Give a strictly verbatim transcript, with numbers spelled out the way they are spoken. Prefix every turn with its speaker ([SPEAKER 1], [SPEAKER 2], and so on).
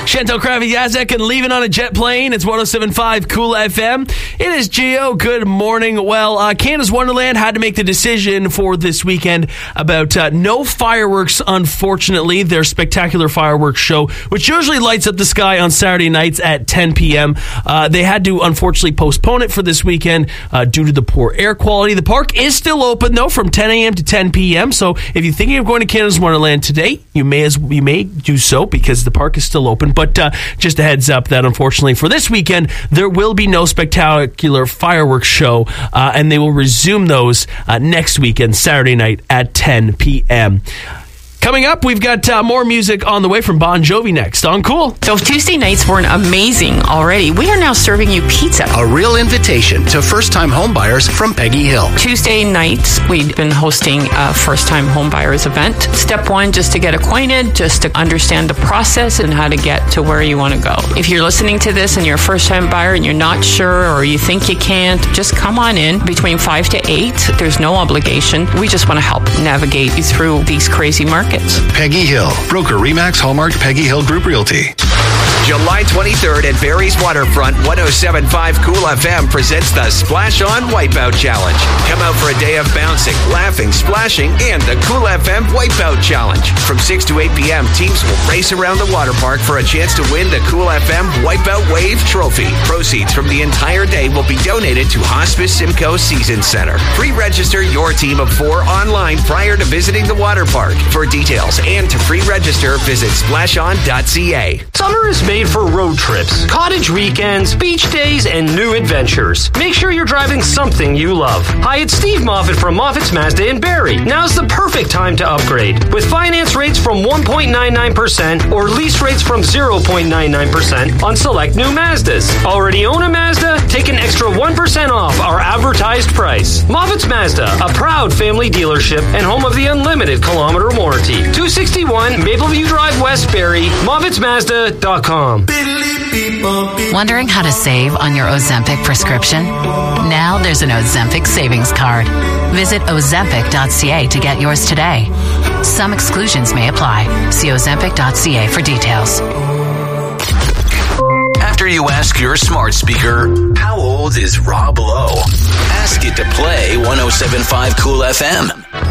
[SPEAKER 1] Chantal Kraviazek and Leaving on a Jet Plane. It's one oh seven point five Cool F M. It is Gio. Good morning. Well, uh, Canada's Wonderland had to make the decision for this weekend about uh, no fireworks, unfortunately. Their spectacular fireworks show, which usually lights up the sky on Saturday nights at ten p.m. Uh, they had to, unfortunately, postpone it for this weekend uh, due to the poor air quality. The park is still open, though, from ten a.m. to ten p.m. So if you're thinking of going to Canada's Wonderland today, you may as you may do so because the park is still open. But uh, just a heads up that, unfortunately, for this weekend, there will be no spectacular fireworks show, uh, and they will resume those uh, next weekend, Saturday night at ten p.m. Coming up, we've got uh, more music on the way from Bon Jovi next on Cool.
[SPEAKER 2] So if Tuesday nights weren't amazing already, we are now serving you pizza.
[SPEAKER 3] A real invitation to first-time homebuyers from Peggy Hill.
[SPEAKER 2] Tuesday nights, we've been hosting a first-time homebuyers event. Step one, just to get acquainted, just to understand the process and how to get to where you want to go. If you're listening to this and you're a first-time buyer and you're not sure or you think you can't, just come on in between five to eight. There's no obligation. We just want to help navigate you through these crazy markets.
[SPEAKER 3] Peggy Hill, broker Remax Hallmark Peggy Hill Group Realty.
[SPEAKER 4] July twenty-third at Barrie's Waterfront, one oh seven point five Cool F M presents the Splash On Wipeout Challenge. Come out for a day of bouncing, laughing, splashing, and the Cool F M Wipeout Challenge. From six to eight p.m., teams will race around the water park for a chance to win the Cool F M Wipeout Wave Trophy. Proceeds from the entire day will be donated to Hospice Simcoe Season Center. Pre-register your team of four online prior to visiting the water park. For details and to pre-register, visit splash on dot c a.
[SPEAKER 5] Summer is made for road trips, cottage weekends, beach days, and new adventures. Make sure you're driving something you love. Hi, it's Steve Moffat from Moffat's Mazda in Barrie. Now's the perfect time to upgrade. With finance rates from one point nine nine percent or lease rates from zero point nine nine percent on select new Mazdas. Already own a Mazda? Take an extra one percent off our advertised price. Moffat's Mazda, a proud family dealership and home of the unlimited kilometer warranty. two sixty-one Mapleview Drive, West Barrie, Moffat's Mazda dot com.
[SPEAKER 6] Wondering how to save on your Ozempic prescription? Now there's an Ozempic savings card. Visit ozempic dot c a to get yours today. Some exclusions may apply. See ozempic dot c a for details.
[SPEAKER 7] After you ask your smart speaker, how old is Rob Lowe? Ask it to play one oh seven point five Cool F M.